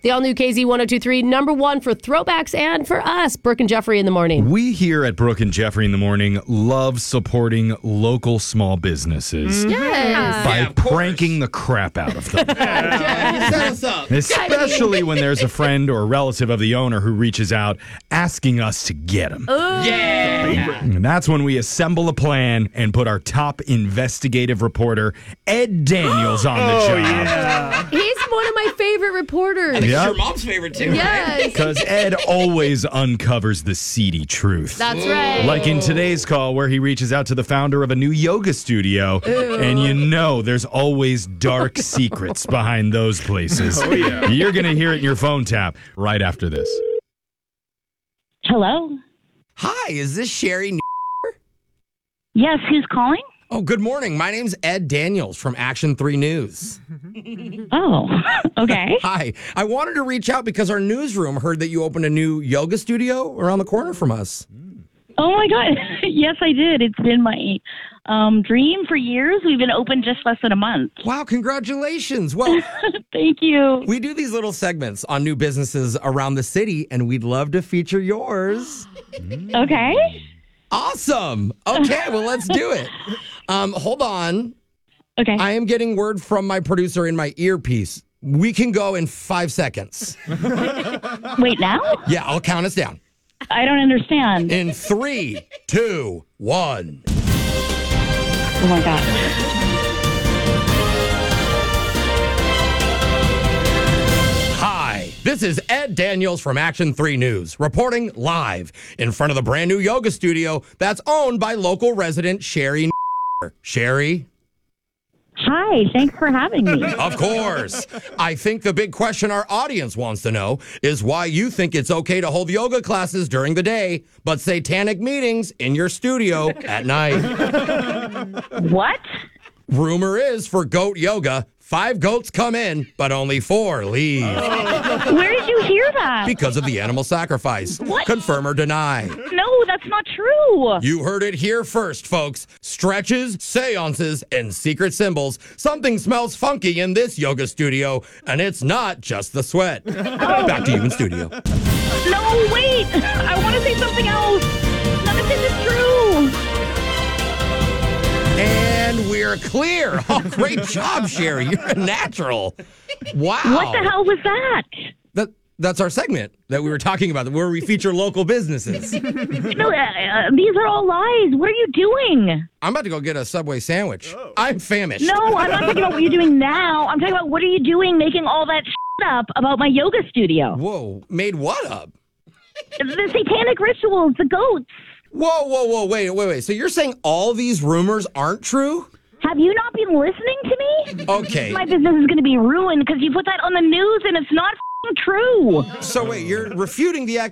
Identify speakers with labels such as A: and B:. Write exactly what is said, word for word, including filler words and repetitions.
A: The all-new K Z ten twenty-three, number one for throwbacks and for us, Brooke and Jeffrey in the morning.
B: We here at Brooke and Jeffrey in the morning love supporting local small businesses
A: Yes.
B: by
C: Yeah, of
B: pranking the crap out of them.
C: Yeah, you set us up.
B: Especially when there's a friend or a relative of the owner who reaches out asking us to get them.
C: Yeah.
B: And that's when we assemble a plan and put our top investigative reporter, Ed Daniels, on the job.
A: He's one of my favorite reporters.
C: I think
B: Yep.
C: it's your mom's favorite, too.
A: Yes.
B: Because Ed always uncovers the seedy truth.
A: That's right.
B: Like in today's call, where he reaches out to the founder of a new yoga studio, and you know there's always dark secrets behind those places. Oh, yeah. You're going to hear it in your phone tap right after this.
D: Hello.
C: Hi, is this Sherry?
D: Yes, who's calling?
C: Oh, good morning. My name's Ed Daniels from Action three News.
D: Oh, okay.
C: Hi. I wanted to reach out because our newsroom heard that you opened a new yoga studio around the corner from us.
D: Oh my God. Yes, I did. It's been my um, dream for years. We've been open just less than a month.
C: Wow, congratulations. Well,
D: Thank you.
C: we do these little segments on new businesses around the city, and we'd love to feature yours.
D: Okay.
C: Awesome. Okay, well, let's do it. Um, hold on.
D: Okay.
C: I am getting word from my producer in my earpiece. We can go in five seconds.
D: Wait, now?
C: Yeah, I'll count us down.
D: I don't understand.
C: In three, two, one.
D: Oh my God.
C: Hi, this is Ed Daniels from Action three News, reporting live in front of the brand new yoga studio that's owned by local resident Sherry. Sherry?
D: Hi. Thanks for having me.
C: Of course. I think the big question our audience wants to know is why you think it's okay to hold yoga classes during the day, but satanic meetings in your studio at night.
D: What?
C: Rumor is for goat yoga, five goats come in, but only four leave.
D: Where did you hear that?
C: Because of the animal sacrifice.
D: What?
C: Confirm or deny.
D: No, that's not true.
C: You heard it here first, folks. Stretches, seances, and secret symbols. Something smells funky in this yoga studio, and it's not just the sweat. Back to you in studio.
D: No, wait. I want to say something else. None of this is true.
C: And we're clear. Oh, great job, Sherry. You're a natural. Wow.
D: What the hell was that?
C: That, that's our segment that we were talking about, where we feature local businesses.
D: No, uh, uh, these are all lies. What are you doing?
C: I'm about to go get a Subway sandwich. I'm famished.
D: No, I'm not talking about what you're doing now. I'm talking about what are you doing making all that shit up about my yoga studio.
C: Whoa, made what up?
D: The satanic rituals, the goats.
C: Whoa, whoa, whoa, wait, wait, wait. So you're saying all these rumors aren't true?
D: Have you not been listening to me?
C: Okay.
D: My business is going to be ruined because you put that on the news and it's not f***ing true.
C: So wait, you're refuting the